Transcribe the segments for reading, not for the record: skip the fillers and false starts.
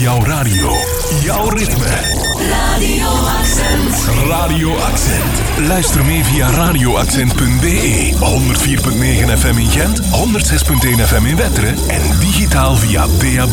Jouw radio, jouw ritme. Radio Accent. Radio Accent. Luister mee via radioaccent.be. 104.9 FM in Gent, 106.1 FM in Wetteren en digitaal via DAB+.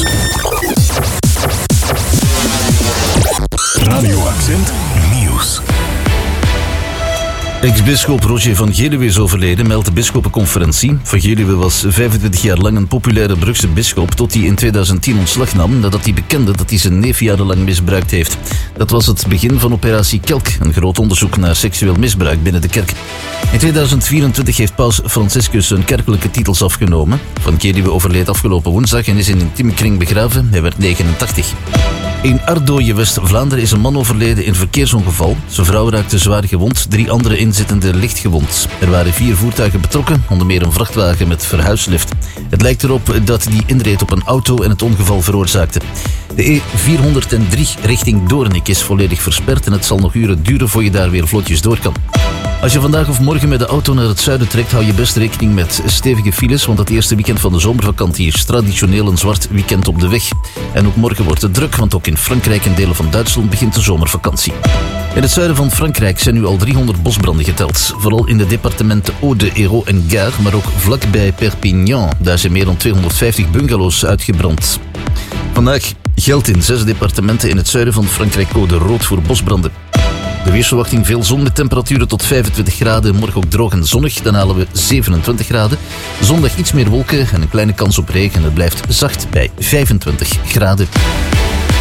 Radio Accent Nieuws. Ex-bisschop Roger van Geluwe is overleden, meldt de bisschoppenconferentie. Van Geluwe was 25 jaar lang een populaire Brugse bisschop tot hij in 2010 ontslag nam nadat hij bekende dat hij zijn neef jarenlang misbruikt heeft. Dat was het begin van operatie Kelk, een groot onderzoek naar seksueel misbruik binnen de kerk. In 2024 heeft paus Franciscus zijn kerkelijke titels afgenomen. Van Geluwe overleed afgelopen woensdag en is in een intieme kring begraven. Hij werd 89. In Ardooien, West-Vlaanderen, is een man overleden in een verkeersongeval. Zijn vrouw raakte zwaar gewond, 3 andere inzittenden licht gewond. Er waren 4 voertuigen betrokken, onder meer een vrachtwagen met verhuislift. Het lijkt erop dat die inreed op een auto en het ongeval veroorzaakte. De E403 richting Doornik is volledig versperd en het zal nog uren duren voor je daar weer vlotjes door kan. Als je vandaag of morgen met de auto naar het zuiden trekt, hou je best rekening met stevige files, want het eerste weekend van de zomervakantie is traditioneel een zwart weekend op de weg. En ook morgen wordt het druk, want ook in Frankrijk en delen van Duitsland begint de zomervakantie. In het zuiden van Frankrijk zijn nu al 300 bosbranden geteld. Vooral in de departementen Aude, Hérault en Gard, maar ook vlakbij Perpignan. Daar zijn meer dan 250 bungalows uitgebrand. Vandaag geldt in 6 departementen in het zuiden van Frankrijk code rood voor bosbranden. De weersverwachting: veel zon met temperaturen tot 25 graden. Morgen ook droog en zonnig, dan halen we 27 graden. Zondag iets meer wolken en een kleine kans op regen. Het blijft zacht bij 25 graden.